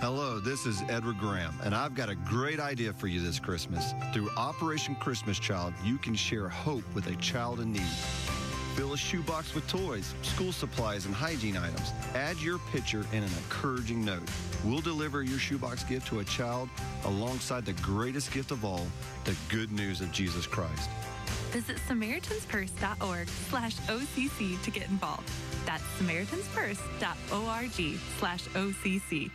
Hello, this is Edward Graham, and I've got a great idea for you this Christmas. Through Operation Christmas Child, you can share hope with a child in need. Fill a shoebox with toys, school supplies, and hygiene items. Add your picture and an encouraging note. We'll deliver your shoebox gift to a child alongside the greatest gift of all, the good news of Jesus Christ. Visit SamaritansPurse.org/OCC to get involved. That's SamaritansPurse.org/OCC.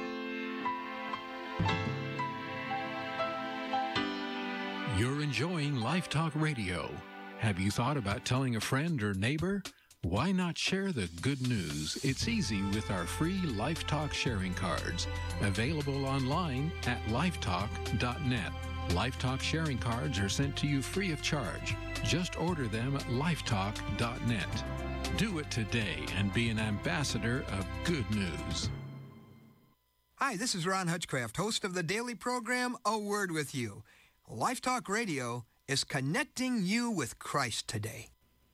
You're enjoying Life Talk Radio. Have you thought about telling a friend or neighbor? Why not share the good news? It's easy with our free Life Talk sharing cards, available online at lifetalk.net. Life Talk sharing cards are sent to you free of charge. Just order them at lifetalk.net. Do it today and be an ambassador of good news. Hi, this is Ron Hutchcraft, host of the daily program, A Word With You. Life Talk Radio is connecting you with Christ today.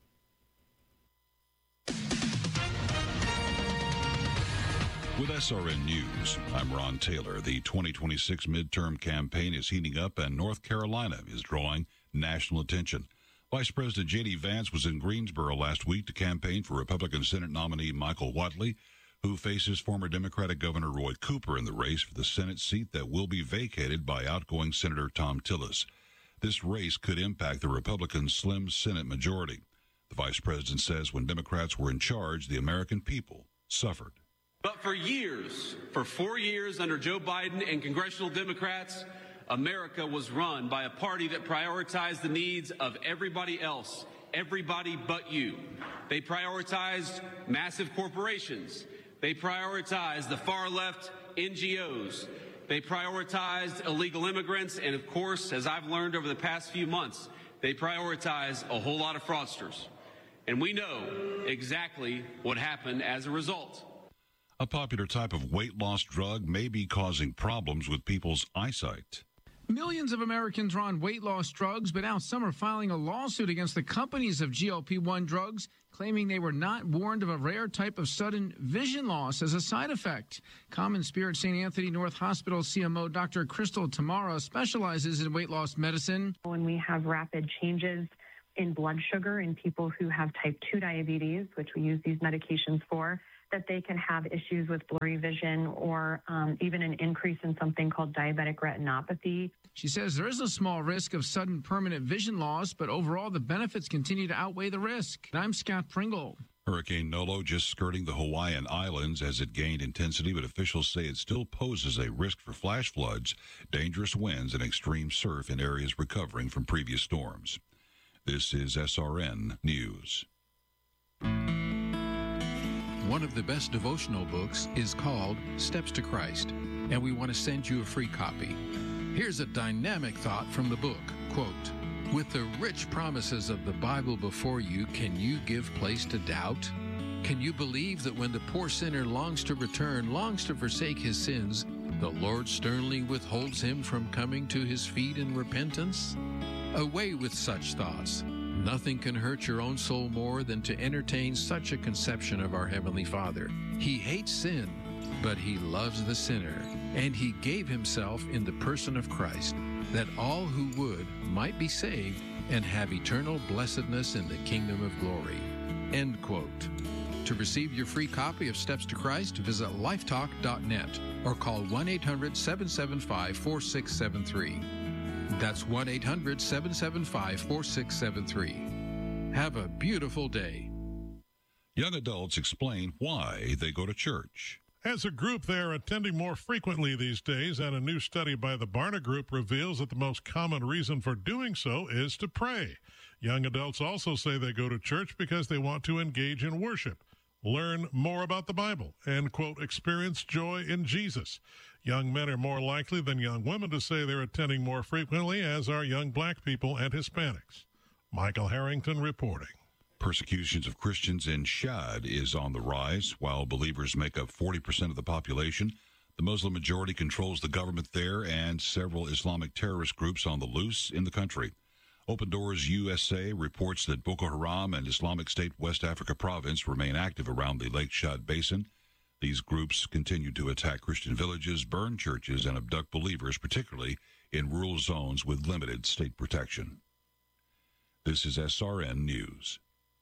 With SRN News, I'm Ron Taylor. The 2026 midterm campaign is heating up, and North Carolina is drawing national attention. Vice President J.D. Vance was in Greensboro last week to campaign for Republican Senate nominee Michael Whatley, who faces former Democratic Governor Roy Cooper in the race for the Senate seat that will be vacated by outgoing Senator Thom Tillis. This race could impact the Republicans' slim Senate majority. The vice president says when Democrats were in charge, the American people suffered. But for years, for 4 years under Joe Biden and congressional Democrats, America was run by a party that prioritized the needs of everybody else, everybody but you. They prioritized massive corporations. They prioritized the far left NGOs. They prioritized illegal immigrants. And of course, as I've learned over the past few months, they prioritize a whole lot of fraudsters. And we know exactly what happened as a result. A popular type of weight loss drug may be causing problems with people's eyesight. Millions of Americans are on weight loss drugs, but now some are filing a lawsuit against the companies of GLP-1 drugs, claiming they were not warned of a rare type of sudden vision loss as a side effect. Common Spirit St. Anthony North Hospital CMO Dr. Crystal Tamara specializes in weight loss medicine. When we have rapid changes in blood sugar in people who have type 2 diabetes, which we use these medications for, that they can have issues with blurry vision or even an increase in something called diabetic retinopathy. She says there is a small risk of sudden permanent vision loss, but overall the benefits continue to outweigh the risk. I'm Scott Pringle. Hurricane Nolo just skirting the Hawaiian Islands as it gained intensity, but officials say it still poses a risk for flash floods, dangerous winds, and extreme surf in areas recovering from previous storms. This is SRN News. One of the best devotional books is called Steps to Christ, and we want to send you a free copy. Here's a dynamic thought from the book, quote, "With the rich promises of the Bible before you, can you give place to doubt? Can you believe that when the poor sinner longs to return, longs to forsake his sins, the Lord sternly withholds him from coming to his feet in repentance? Away with such thoughts. Nothing can hurt your own soul more than to entertain such a conception of our Heavenly Father. He hates sin, but He loves the sinner, and He gave Himself in the person of Christ, that all who would might be saved and have eternal blessedness in the kingdom of glory." End quote. To receive your free copy of Steps to Christ, visit lifetalk.net or call 1-800-775-4673. That's 1-800-775-4673. Have a beautiful day. Young adults explain why they go to church. As a group, they are attending more frequently these days, and a new study by the Barna Group reveals that the most common reason for doing so is to pray. Young adults also say they go to church because they want to engage in worship, learn more about the Bible, and, quote, experience joy in Jesus. Young men are more likely than young women to say they're attending more frequently, as are young black people and Hispanics. Michael Harrington reporting. Persecutions of Christians in Chad is on the rise. While believers make up 40% of the population, the Muslim majority controls the government there and several Islamic terrorist groups on the loose in the country. Open Doors USA reports that Boko Haram and Islamic State West Africa Province remain active around the Lake Chad Basin. These groups continue to attack Christian villages, burn churches, and abduct believers, particularly in rural zones with limited state protection. This is SRN News.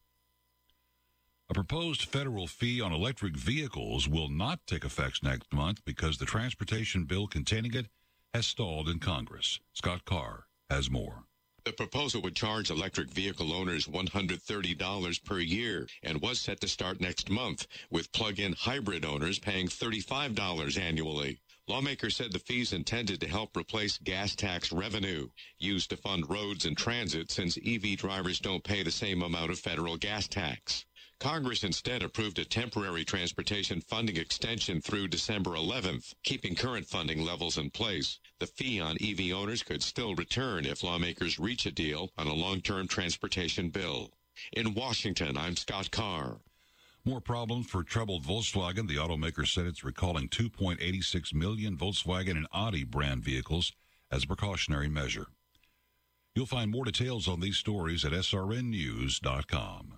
A proposed federal fee on electric vehicles will not take effect next month because the transportation bill containing it has stalled in Congress. Scott Carr has more. The proposal would charge electric vehicle owners $130 per year and was set to start next month, with plug-in hybrid owners paying $35 annually. Lawmakers said the fees intended to help replace gas tax revenue used to fund roads and transit, since EV drivers don't pay the same amount of federal gas tax. Congress instead approved a temporary transportation funding extension through December 11th, keeping current funding levels in place. The fee on EV owners could still return if lawmakers reach a deal on a long-term transportation bill. In Washington, I'm Scott Carr. More problems for troubled Volkswagen. The automaker said it's recalling 2.86 million Volkswagen and Audi brand vehicles as a precautionary measure. You'll find more details on these stories at srnnews.com.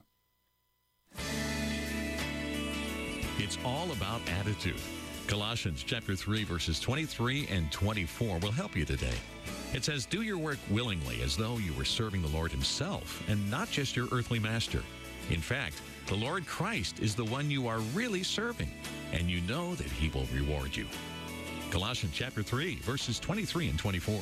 It's all about attitude. Colossians chapter 3, verses 23 and 24 will help you today. It says, "Do your work willingly as though you were serving the Lord himself and not just your earthly master. In fact, the Lord Christ is the one you are really serving, and you know that he will reward you." Colossians chapter 3, verses 23 and 24.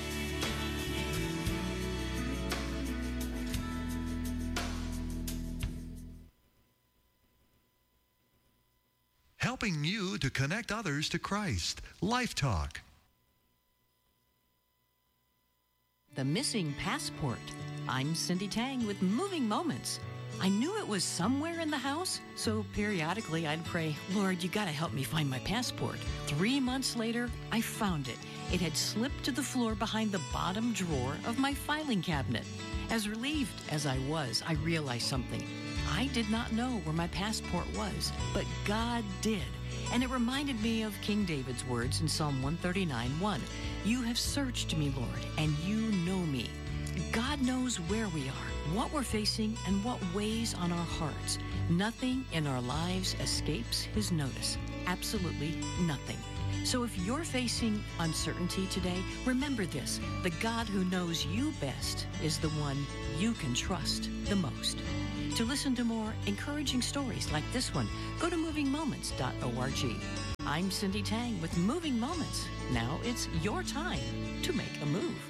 Helping you to connect others to Christ. Life Talk. The missing passport. I'm Cindy Tang with Moving Moments. I knew it was somewhere in the house, so periodically I'd pray, "Lord, you gotta help me find my passport." 3 months later, I found it. It had slipped to the floor behind the bottom drawer of my filing cabinet. As relieved as I was, I realized something. I did not know where my passport was, but God did. And it reminded me of King David's words in Psalm 139:1. "You have searched me, Lord, and you know me." God knows where we are, what we're facing, and what weighs on our hearts. Nothing in our lives escapes his notice. Absolutely nothing. So if you're facing uncertainty today, remember this: the God who knows you best is the one you can trust the most. To listen to more encouraging stories like this one, go to movingmoments.org. I'm Cindy Tang with Moving Moments. Now it's your time to make a move.